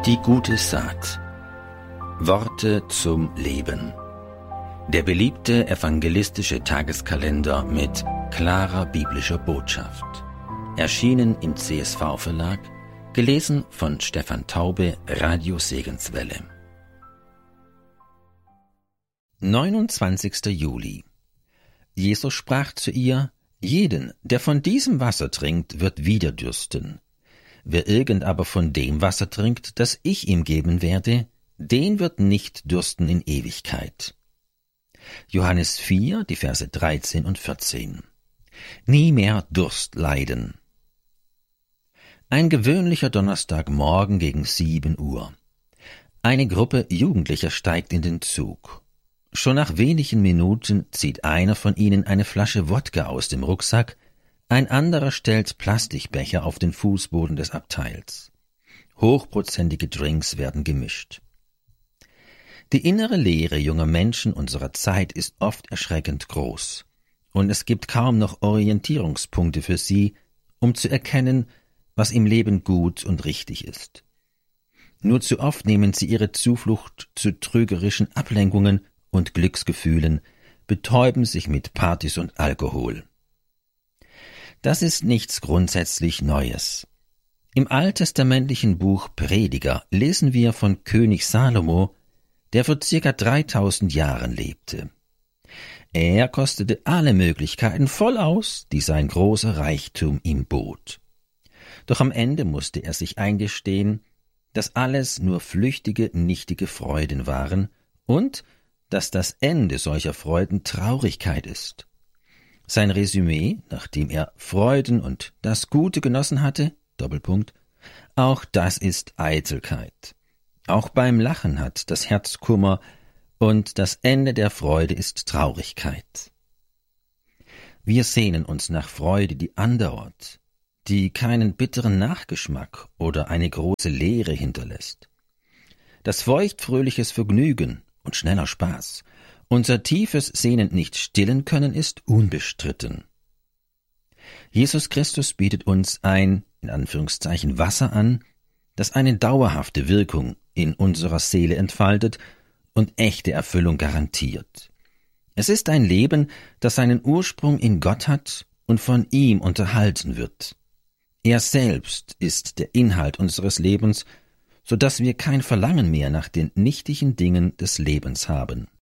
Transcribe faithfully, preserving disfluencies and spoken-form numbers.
Die gute Saat. Worte zum Leben. Der beliebte evangelistische Tageskalender mit klarer biblischer Botschaft. Erschienen im C S V-Verlag, gelesen von Stefan Taube, Radio Segenswelle. neunundzwanzigster Juli. Jesus sprach zu ihr: Jeden, der von diesem Wasser trinkt, wird wieder dürsten. Wer irgend aber von dem Wasser trinkt, das ich ihm geben werde, den wird nicht dürsten in Ewigkeit. Johannes vier, die Verse dreizehn und vierzehn. Nie mehr Durst leiden. Ein gewöhnlicher Donnerstagmorgen gegen sieben Uhr. Eine Gruppe Jugendlicher steigt in den Zug. Schon nach wenigen Minuten zieht einer von ihnen eine Flasche Wodka aus dem Rucksack, ein anderer stellt Plastikbecher auf den Fußboden des Abteils. Hochprozentige Drinks werden gemischt. Die innere Leere junger Menschen unserer Zeit ist oft erschreckend groß, und es gibt kaum noch Orientierungspunkte für sie, um zu erkennen, was im Leben gut und richtig ist. Nur zu oft nehmen sie ihre Zuflucht zu trügerischen Ablenkungen und Glücksgefühlen, betäuben sich mit Partys und Alkohol. Das ist nichts grundsätzlich Neues. Im alttestamentlichen Buch Prediger lesen wir von König Salomo, der vor circa dreitausend Jahren lebte. Er kostete alle Möglichkeiten voll aus, die sein großer Reichtum ihm bot. Doch am Ende musste er sich eingestehen, dass alles nur flüchtige, nichtige Freuden waren und dass das Ende solcher Freuden Traurigkeit ist. Sein Resümee, nachdem er Freuden und das Gute genossen hatte, Doppelpunkt, auch das ist Eitelkeit. Auch beim Lachen hat das Herz Kummer, und das Ende der Freude ist Traurigkeit. Wir sehnen uns nach Freude, die andauert, die keinen bitteren Nachgeschmack oder eine große Leere hinterlässt. Das feuchtfröhliches Vergnügen und schneller Spaß, unser tiefes Sehnen nicht stillen können, ist unbestritten. Jesus Christus bietet uns ein, in Anführungszeichen, Wasser an, das eine dauerhafte Wirkung in unserer Seele entfaltet und echte Erfüllung garantiert. Es ist ein Leben, das seinen Ursprung in Gott hat und von ihm unterhalten wird. Er selbst ist der Inhalt unseres Lebens, so dass wir kein Verlangen mehr nach den nichtigen Dingen des Lebens haben.